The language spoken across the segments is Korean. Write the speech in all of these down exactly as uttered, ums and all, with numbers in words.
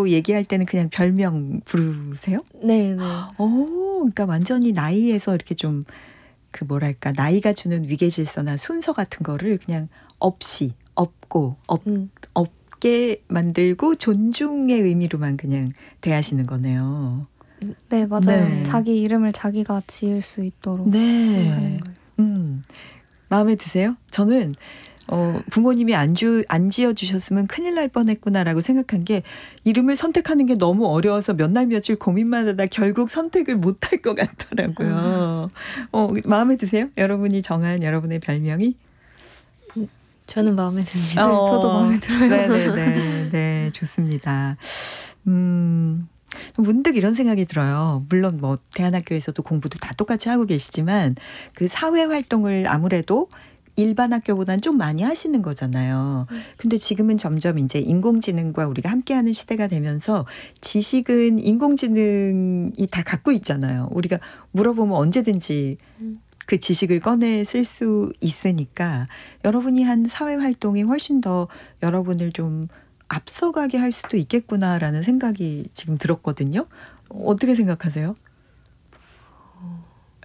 이름으로 얘기할 때는 그냥 별명 부르세요? 네, 네. 오, 그러니까 완전히 나이에서 이렇게 좀 그 뭐랄까 나이가 주는 위계질서나 순서 같은 거를 그냥 없이 없고 없, 음. 없게 만들고 존중의 의미로만 그냥 대하시는 거네요. 네, 맞아요. 네. 자기 이름을 자기가 지을 수 있도록 네. 하는 거예요. 음, 마음에 드세요? 저는 어, 부모님이 안, 주, 안 지어주셨으면 큰일 날 뻔했구나라고 생각한 게 이름을 선택하는 게 너무 어려워서 몇 날 며칠 고민만 하다 결국 선택을 못할 것 같더라고요. 어, 마음에 드세요? 여러분이 정한 여러분의 별명이? 저는 마음에 듭니다. 네, 저도 마음에 들어요. 네네네. 네, 좋습니다. 음, 문득 이런 생각이 들어요. 물론 뭐 대안학교에서도 공부도 다 똑같이 하고 계시지만 그 사회 활동을 아무래도 일반 학교보다는 좀 많이 하시는 거잖아요. 근데 지금은 점점 이제 인공지능과 우리가 함께하는 시대가 되면서 지식은 인공지능이 다 갖고 있잖아요. 우리가 물어보면 언제든지 그 지식을 꺼내 쓸 수 있으니까 여러분이 한 사회 활동이 훨씬 더 여러분을 좀 앞서가게 할 수도 있겠구나라는 생각이 지금 들었거든요. 어떻게 생각하세요? 어.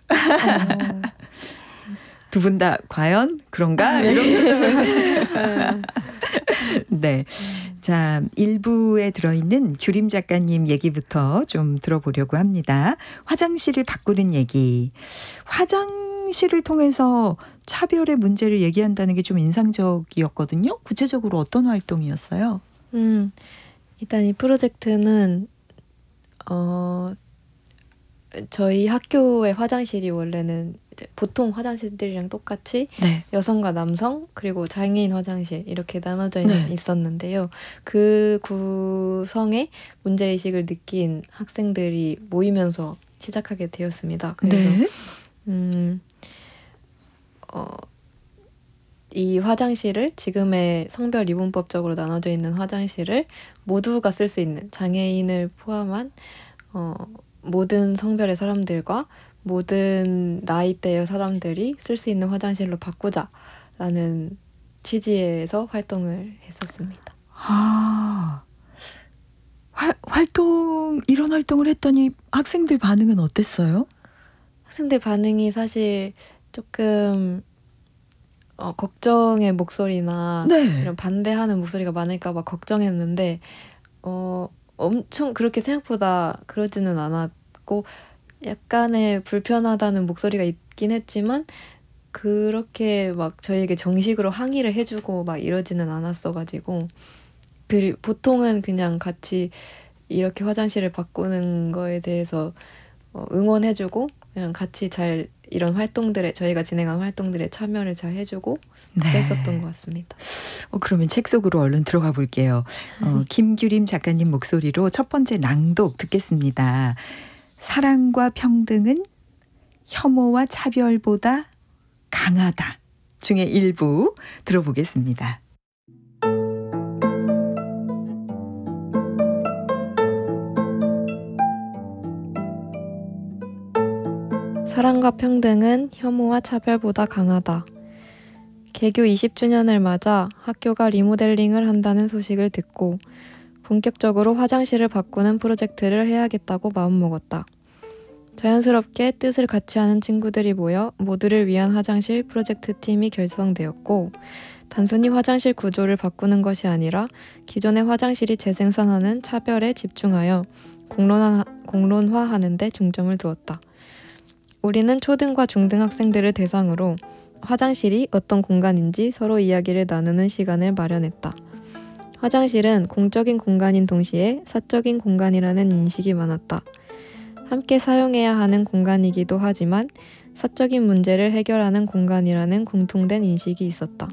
두 분 다 과연 그런가? 이런 표정을 하시고. 네. 자, 일부에 들어있는 규림 작가님 얘기부터 좀 들어보려고 합니다. 화장실을 바꾸는 얘기. 화장실을 통해서 차별의 문제를 얘기한다는 게 좀 인상적이었거든요. 구체적으로 어떤 활동이었어요? 음, 일단 이 프로젝트는 어, 저희 학교의 화장실이 원래는 이제 보통 화장실들이랑 똑같이 네. 여성과 남성 그리고 장애인 화장실 이렇게 나눠져 있, 네. 있었는데요. 그 구성에 문제의식을 느낀 학생들이 모이면서 시작하게 되었습니다. 그래서 네. 음, 어, 이 화장실을 지금의 성별 이분법적으로 나눠져 있는 화장실을 모두가 쓸 수 있는 장애인을 포함한 어, 모든 성별의 사람들과 모든 나이대의 사람들이 쓸 수 있는 화장실로 바꾸자라는 취지에서 활동을 했었습니다. 아, 활, 활동, 이런 활동을 했더니 학생들 반응은 어땠어요? 학생들 반응이 사실 조금 어, 걱정의 목소리나 네. 이런 반대하는 목소리가 많을까 봐 걱정했는데 어, 엄청 그렇게 생각보다 그러지는 않았고 약간의 불편하다는 목소리가 있긴 했지만 그렇게 막 저희에게 정식으로 항의를 해주고 막 이러지는 않았어가지고 그 보통은 그냥 같이 이렇게 화장실을 바꾸는 거에 대해서 어, 응원해주고 그냥 같이 잘 이런 활동들에 저희가 진행한 활동들에 참여를 잘 해주고 네. 그랬었던 것 같습니다. 어, 그러면 책 속으로 얼른 들어가 볼게요. 어, 김규림 작가님 목소리로 첫 번째 낭독 듣겠습니다. 사랑과 평등은 혐오와 차별보다 강하다 중에 일부 들어보겠습니다. 사랑과 평등은 혐오와 차별보다 강하다. 개교 이십 주년을 맞아 학교가 리모델링을 한다는 소식을 듣고 본격적으로 화장실을 바꾸는 프로젝트를 해야겠다고 마음먹었다. 자연스럽게 뜻을 같이 하는 친구들이 모여 모두를 위한 화장실 프로젝트 팀이 결성되었고 단순히 화장실 구조를 바꾸는 것이 아니라 기존의 화장실이 재생산하는 차별에 집중하여 공론화, 공론화하는 데 중점을 두었다. 우리는 초등과 중등 학생들을 대상으로 화장실이 어떤 공간인지 서로 이야기를 나누는 시간을 마련했다. 화장실은 공적인 공간인 동시에 사적인 공간이라는 인식이 많았다. 함께 사용해야 하는 공간이기도 하지만 사적인 문제를 해결하는 공간이라는 공통된 인식이 있었다.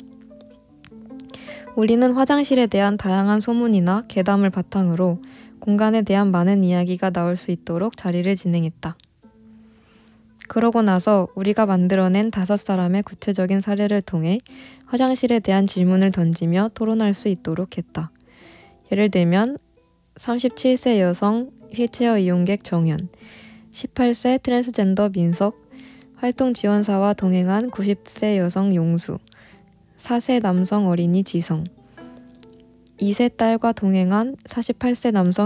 우리는 화장실에 대한 다양한 소문이나 괴담을 바탕으로 공간에 대한 많은 이야기가 나올 수 있도록 자리를 진행했다. 그러고 나서 우리가 만들어낸 다섯 사람의 구체적인 사례를 통해 화장실에 대한 질문을 던지며 토론할 수 있도록 했다. 예를 들면 삼십칠 세 여성 휠체어 이용객 정연, 십팔 세 트랜스젠더 민석, 활동 지원사와 동행한 구십 세 여성 용수, 사 세 남성 어린이 지성, 이 세 딸과 동행한 사십팔 세 남성